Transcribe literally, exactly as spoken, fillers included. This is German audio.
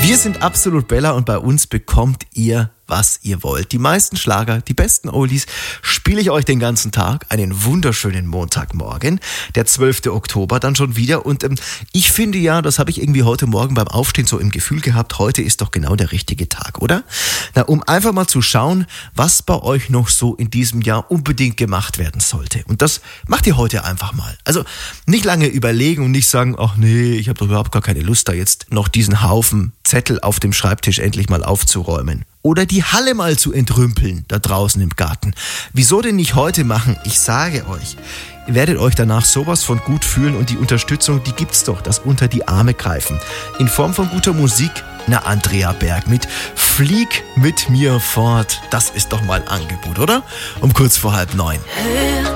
Wir sind Absolut Bella und bei uns bekommt ihr, was ihr wollt. Die meisten Schlager, die besten Oldies spiele ich euch den ganzen Tag. Einen wunderschönen Montagmorgen, der zwölfte Oktober dann schon wieder. Und ähm, ich finde ja, das habe ich irgendwie heute Morgen beim Aufstehen so im Gefühl gehabt, heute ist doch genau der richtige Tag, oder? Na, um einfach mal zu schauen, was bei euch noch so in diesem Jahr unbedingt gemacht werden sollte. Und das macht ihr heute einfach mal. Also nicht lange überlegen und nicht sagen, ach nee, ich habe doch überhaupt gar keine Lust, da jetzt noch diesen Haufen Zettel auf dem Schreibtisch endlich mal aufzuräumen. Oder die Halle mal zu entrümpeln, da draußen im Garten. Wieso denn nicht heute machen? Ich sage euch, ihr werdet euch danach sowas von gut fühlen und die Unterstützung, die gibt's doch, das unter die Arme greifen. In Form von guter Musik, na Andrea Berg mit Flieg mit mir fort. Das ist doch mal ein Angebot, oder? Um kurz vor halb neun.